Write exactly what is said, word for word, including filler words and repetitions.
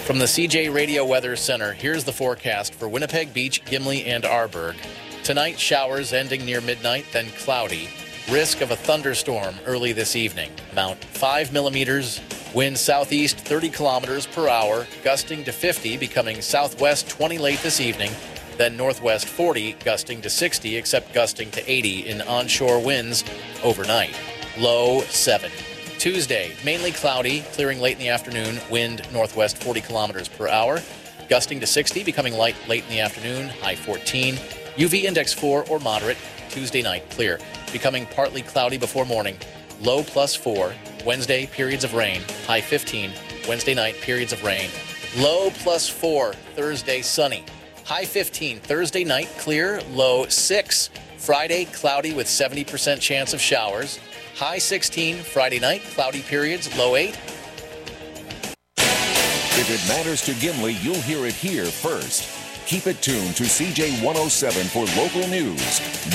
From the C J Radio Weather Center, here's the forecast for Winnipeg Beach, Gimli, and Arborg. Tonight, showers ending near midnight, then cloudy. Risk of a thunderstorm early this evening. Amount five millimeters. Wind southeast thirty kilometers per hour, gusting to fifty, becoming southwest twenty late this evening. Then northwest forty, gusting to sixty, except gusting to eighty in onshore winds overnight. Low seven. Tuesday, mainly cloudy, clearing late in the afternoon, wind northwest forty kilometers per hour, gusting to sixty, becoming light late in the afternoon, high fourteen. U V index four or moderate. Tuesday night, clear, becoming partly cloudy before morning, low plus four. Wednesday, periods of rain, high fifteen. Wednesday night, periods of rain, low plus four. Thursday, sunny, high fifteen. Thursday night, clear, low six. Friday, cloudy with seventy percent chance of showers. High sixteen, Friday night, cloudy periods, low eight. If it matters to Gimli, you'll hear it here first. Keep it tuned to C J one oh seven for local news.